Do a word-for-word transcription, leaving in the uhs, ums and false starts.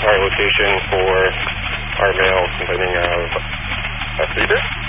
our location for our mail containing of a feeder.